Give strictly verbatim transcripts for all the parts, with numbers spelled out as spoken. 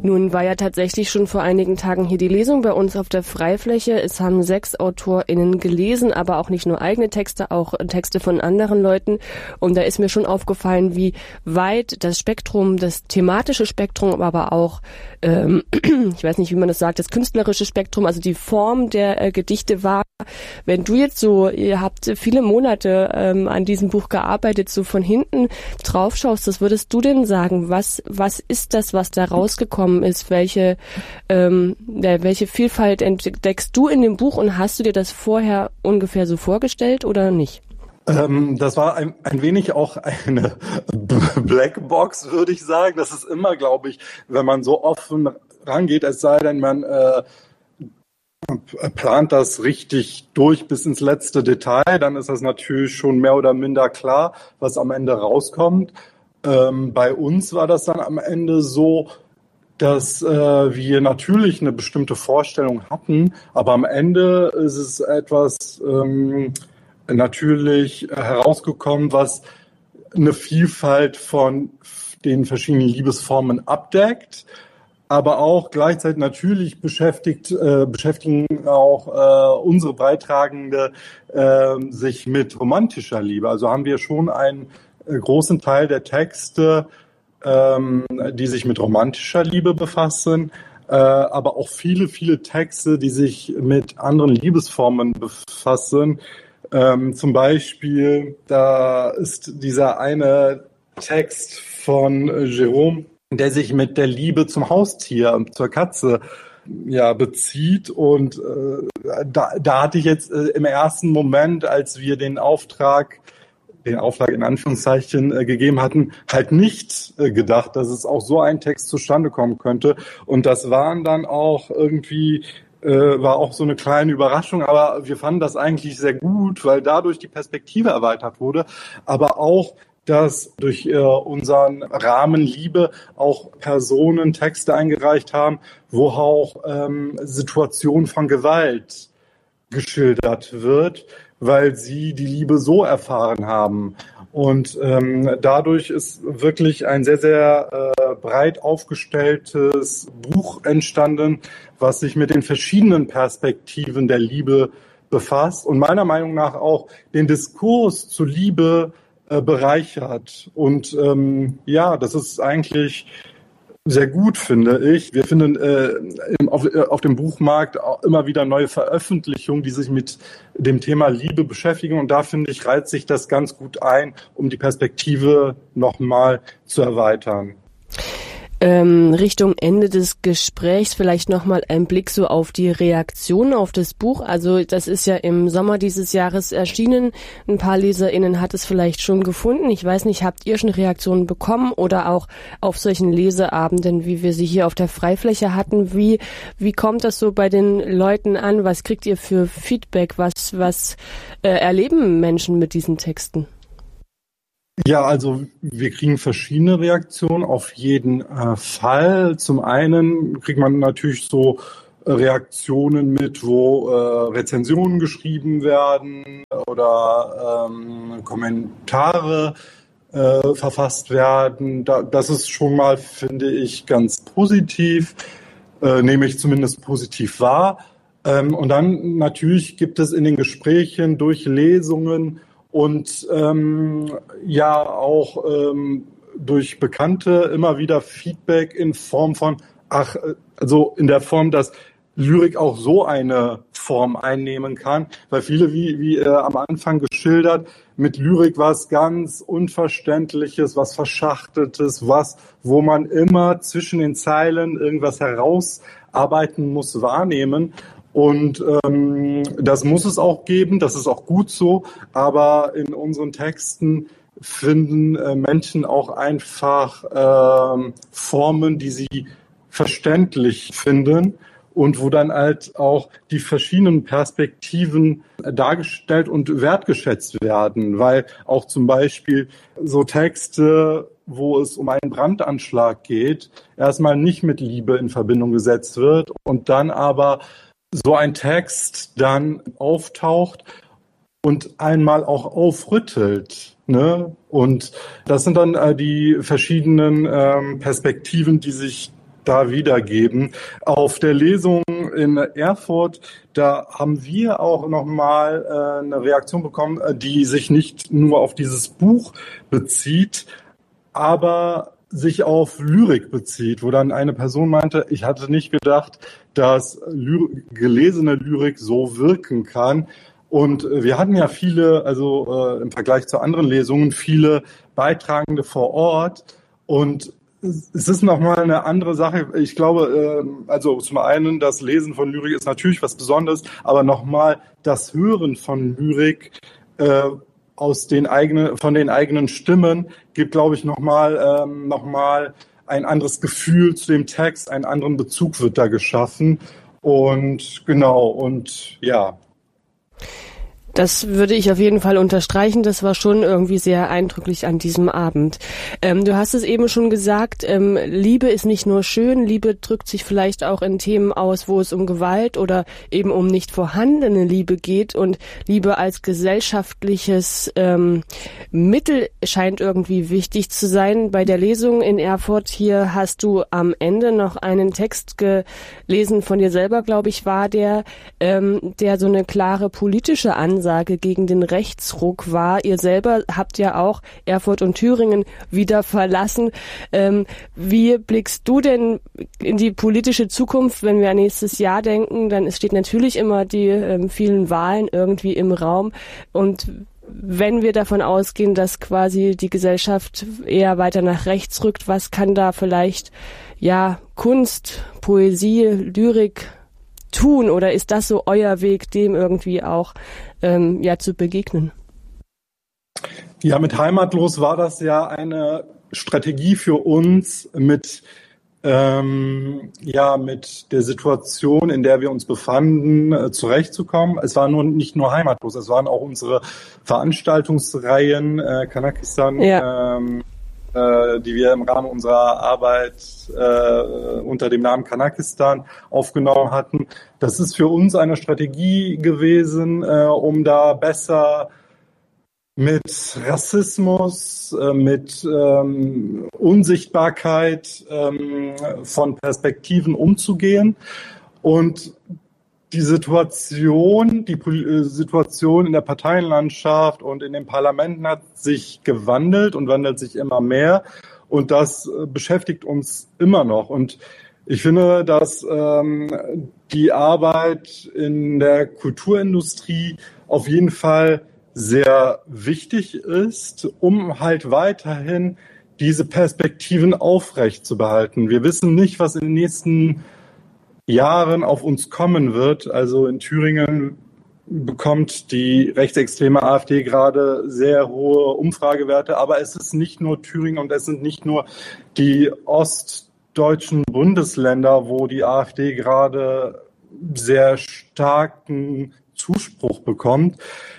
Nun war ja tatsächlich schon vor einigen Tagen hier die Lesung bei uns auf der Freifläche. Es haben sechs AutorInnen gelesen, aber auch nicht nur eigene Texte, auch Texte von anderen Leuten. Und da ist mir schon aufgefallen, wie weit das Spektrum, das thematische Spektrum, aber auch, ähm, ich weiß nicht, wie man das sagt, das künstlerische Spektrum, also die Form der äh, Gedichte war. Wenn du jetzt so, ihr habt viele Monate ähm, an diesem Buch gearbeitet, so von hinten drauf schaust, was würdest du denn sagen? Was, was ist das, was da rausgekommen ist? Welche, ähm, welche Vielfalt entdeckst du in dem Buch und hast du dir das vorher ungefähr so vorgestellt oder nicht? Ähm, das war ein, ein wenig auch eine Blackbox, würde ich sagen. Das ist immer, glaube ich, wenn man so offen rangeht, es sei denn, man äh, plant das richtig durch bis ins letzte Detail, dann ist das natürlich schon mehr oder minder klar, was am Ende rauskommt. Ähm, bei uns war das dann am Ende so, dass äh, wir natürlich eine bestimmte Vorstellung hatten, aber am Ende ist es etwas ähm, natürlich herausgekommen, was eine Vielfalt von den verschiedenen Liebesformen abdeckt, aber auch gleichzeitig natürlich beschäftigt äh, beschäftigen auch äh, unsere Beitragende äh, sich mit romantischer Liebe. Also haben wir schon einen äh, großen Teil der Texte, ähm, die sich mit romantischer Liebe befassen, äh, aber auch viele, viele Texte, die sich mit anderen Liebesformen befassen. Ähm, zum Beispiel, da ist dieser eine Text von Jérôme, der sich mit der Liebe zum Haustier, zur Katze, ja, bezieht. Und äh, da, da hatte ich jetzt äh, im ersten Moment, als wir den Auftrag den Auftrag in Anführungszeichen äh, gegeben hatten, halt nicht äh, gedacht, dass es auch so ein Text zustande kommen könnte. Und das waren dann auch irgendwie, äh, war auch so eine kleine Überraschung, aber wir fanden das eigentlich sehr gut, weil dadurch die Perspektive erweitert wurde, aber auch, dass durch äh, unseren Rahmen Liebe auch Personen Texte eingereicht haben, wo auch ähm, Situationen von Gewalt geschildert wird, weil sie die Liebe so erfahren haben. Und ähm, dadurch ist wirklich ein sehr, sehr äh, breit aufgestelltes Buch entstanden, was sich mit den verschiedenen Perspektiven der Liebe befasst und meiner Meinung nach auch den Diskurs zur Liebe äh, bereichert. Und ähm, ja, das ist eigentlich sehr gut, finde ich. Wir finden äh, auf, äh, auf dem Buchmarkt auch immer wieder neue Veröffentlichungen, die sich mit dem Thema Liebe beschäftigen. Und da, finde ich, reiht sich das ganz gut ein, um die Perspektive nochmal zu erweitern. Ähm, Richtung Ende des Gesprächs vielleicht nochmal ein Blick so auf die Reaktion auf das Buch. Also das ist ja im Sommer dieses Jahres erschienen. Ein paar LeserInnen hat es vielleicht schon gefunden. Ich weiß nicht, habt ihr schon Reaktionen bekommen oder auch auf solchen Leseabenden, wie wir sie hier auf der Freifläche hatten? Wie, wie kommt das so bei den Leuten an? Was kriegt ihr für Feedback? Was, was äh, erleben Menschen mit diesen Texten? Ja, also wir kriegen verschiedene Reaktionen auf jeden äh, Fall. Zum einen kriegt man natürlich so äh, Reaktionen mit, wo äh, Rezensionen geschrieben werden oder ähm, Kommentare äh, verfasst werden. Da, das ist schon mal, finde ich, ganz positiv, äh, nehme ich zumindest positiv wahr. Ähm, und dann natürlich gibt es in den Gesprächen durch Lesungen und ähm, ja auch ähm, durch Bekannte immer wieder Feedback in Form von, ach, also in der Form, dass Lyrik auch so eine Form einnehmen kann, weil viele, wie, wie äh, am Anfang geschildert, mit Lyrik was ganz Unverständliches, was Verschachteltes, was, wo man immer zwischen den Zeilen irgendwas herausarbeiten muss, wahrnehmen. Und ähm, das muss es auch geben, das ist auch gut so, aber in unseren Texten finden äh, Menschen auch einfach äh, Formen, die sie verständlich finden und wo dann halt auch die verschiedenen Perspektiven dargestellt und wertgeschätzt werden, weil auch zum Beispiel so Texte, wo es um einen Brandanschlag geht, erstmal nicht mit Liebe in Verbindung gesetzt wird und dann aber so ein Text dann auftaucht und einmal auch aufrüttelt, ne? Und das sind dann äh, die verschiedenen ähm, Perspektiven, die sich da wiedergeben. Auf der Lesung in Erfurt, da haben wir auch nochmal äh, eine Reaktion bekommen, die sich nicht nur auf dieses Buch bezieht, aber sich auf Lyrik bezieht, wo dann eine Person meinte, ich hatte nicht gedacht, dass Ly- gelesene Lyrik so wirken kann. Und wir hatten ja viele, also äh, im Vergleich zu anderen Lesungen, viele Beitragende vor Ort. Und es ist nochmal eine andere Sache. Ich glaube, äh, also zum einen, das Lesen von Lyrik ist natürlich was Besonderes, aber nochmal das Hören von Lyrik äh, aus den eigenen, von den eigenen Stimmen gibt, glaube ich, nochmal ähm, noch mal ein anderes Gefühl zu dem Text, einen anderen Bezug wird da geschaffen. Und genau, und ja. Das würde ich auf jeden Fall unterstreichen. Das war schon irgendwie sehr eindrücklich an diesem Abend. Ähm, du hast es eben schon gesagt, ähm, Liebe ist nicht nur schön, Liebe drückt sich vielleicht auch in Themen aus, wo es um Gewalt oder eben um nicht vorhandene Liebe geht. Und Liebe als gesellschaftliches ähm, Mittel scheint irgendwie wichtig zu sein. Bei der Lesung in Erfurt hier hast du am Ende noch einen Text gelesen von dir selber, glaube ich, war der, ähm, der so eine klare politische Ansage Ansage gegen den Rechtsruck war. Ihr selber habt ja auch Erfurt und Thüringen wieder verlassen. Ähm, wie blickst du denn in die politische Zukunft, wenn wir an nächstes Jahr denken? Dann es steht natürlich immer die ähm, vielen Wahlen irgendwie im Raum. Und wenn wir davon ausgehen, dass quasi die Gesellschaft eher weiter nach rechts rückt, was kann da vielleicht ja Kunst, Poesie, Lyrik tun, oder ist das so euer Weg, dem irgendwie auch ähm, ja zu begegnen? Ja, mit Heimatlos war das ja eine Strategie für uns, mit ähm, ja mit der Situation, in der wir uns befanden, äh, zurechtzukommen. Es war nur nicht nur Heimatlos, es waren auch unsere Veranstaltungsreihen äh, Kanakistan, ja. ähm, die wir im Rahmen unserer Arbeit äh, unter dem Namen Kanakistan aufgenommen hatten. Das ist für uns eine Strategie gewesen, äh, um da besser mit Rassismus, äh, mit ähm, Unsichtbarkeit ähm, von Perspektiven umzugehen. Und die Situation, die Situation in der Parteienlandschaft und in den Parlamenten hat sich gewandelt und wandelt sich immer mehr. Und das beschäftigt uns immer noch. Und ich finde, dass ähm, die Arbeit in der Kulturindustrie auf jeden Fall sehr wichtig ist, um halt weiterhin diese Perspektiven aufrechtzubehalten. Wir wissen nicht, was in den nächsten Jahren auf uns kommen wird. Also in Thüringen bekommt die rechtsextreme AfD gerade sehr hohe Umfragewerte, aber es ist nicht nur Thüringen und es sind nicht nur die ostdeutschen Bundesländer, wo die AfD gerade sehr starken Zuspruch bekommt.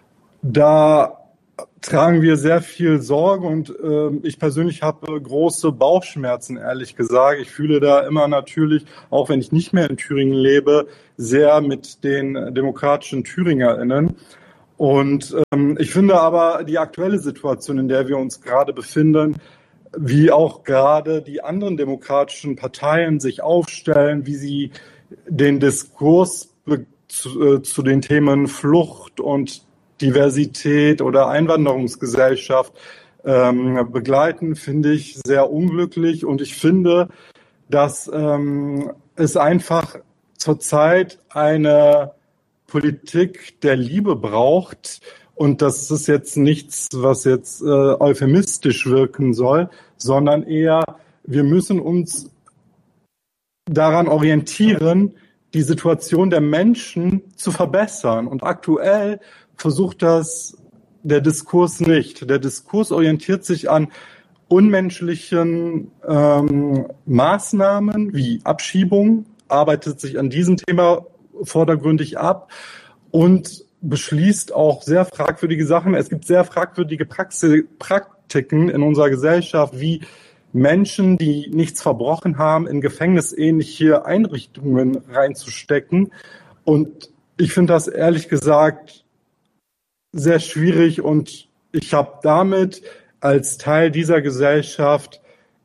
Da tragen wir sehr viel Sorge und äh, ich persönlich habe große Bauchschmerzen, ehrlich gesagt. Ich fühle da immer natürlich, auch wenn ich nicht mehr in Thüringen lebe, sehr mit den demokratischen ThüringerInnen. Und ähm, ich finde aber die aktuelle Situation, in der wir uns gerade befinden, wie auch gerade die anderen demokratischen Parteien sich aufstellen, wie sie den Diskurs be- zu, äh, zu den Themen Flucht und Diversität oder Einwanderungsgesellschaft ähm, begleiten, finde ich sehr unglücklich. Und ich finde, dass ähm, es einfach zurzeit eine Politik der Liebe braucht. Und das ist jetzt nichts, was jetzt äh, euphemistisch wirken soll, sondern eher, wir müssen uns daran orientieren, die Situation der Menschen zu verbessern. Und aktuell versucht das der Diskurs nicht. Der Diskurs orientiert sich an unmenschlichen ähm, Maßnahmen wie Abschiebung, arbeitet sich an diesem Thema vordergründig ab und beschließt auch sehr fragwürdige Sachen. Es gibt sehr fragwürdige Praxi- Praktiken in unserer Gesellschaft, wie Menschen, die nichts verbrochen haben, in gefängnisähnliche Einrichtungen reinzustecken. Und ich finde das ehrlich gesagt sehr schwierig und ich habe damit als Teil dieser Gesellschaft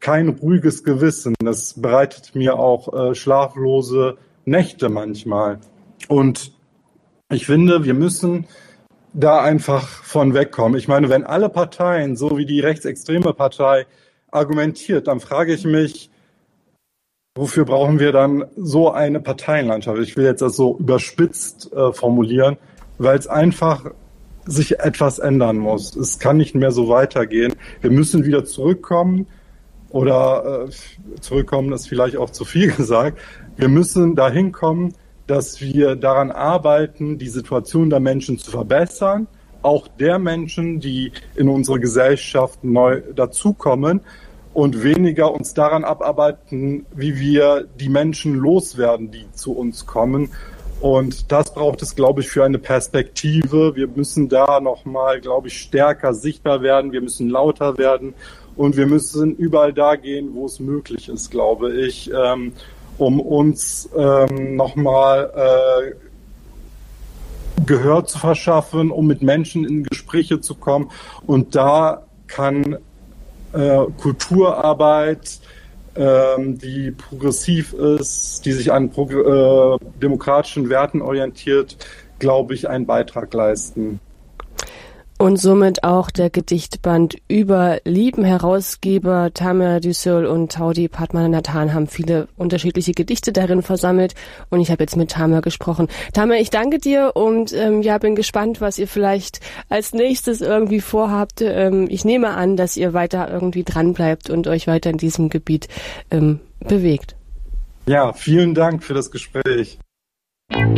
kein ruhiges Gewissen. Das bereitet mir auch äh, schlaflose Nächte manchmal. Und ich finde, wir müssen da einfach von wegkommen. Ich meine, wenn alle Parteien, so wie die rechtsextreme Partei, argumentiert, dann frage ich mich, wofür brauchen wir dann so eine Parteienlandschaft? Ich will jetzt das so überspitzt äh, formulieren, weil es einfach sich etwas ändern muss. Es kann nicht mehr so weitergehen. Wir müssen wieder zurückkommen oder äh, zurückkommen ist vielleicht auch zu viel gesagt. Wir müssen dahin kommen, dass wir daran arbeiten, die Situation der Menschen zu verbessern, auch der Menschen, die in unsere Gesellschaft neu dazukommen, und weniger uns daran abarbeiten, wie wir die Menschen loswerden, die zu uns kommen. Und das braucht es, glaube ich, für eine Perspektive. Wir müssen da nochmal, glaube ich, stärker sichtbar werden. Wir müssen lauter werden und wir müssen überall da gehen, wo es möglich ist, glaube ich, ähm, um uns ähm, nochmal äh, Gehör zu verschaffen, um mit Menschen in Gespräche zu kommen. Und da kann äh, Kulturarbeit, ähm, die progressiv ist, die sich an progr- äh, demokratischen Werten orientiert, glaube ich, einen Beitrag leisten. Und somit auch der Gedichtband über Lieben. Herausgeber Tamir Düssel und Taudi Padmanabhan haben viele unterschiedliche Gedichte darin versammelt. Und ich habe jetzt mit Tamir gesprochen. Tamir, ich danke dir und ähm, ja, bin gespannt, was ihr vielleicht als nächstes irgendwie vorhabt. Ähm, ich nehme an, dass ihr weiter irgendwie dran bleibt und euch weiter in diesem Gebiet ähm, bewegt. Ja, vielen Dank für das Gespräch.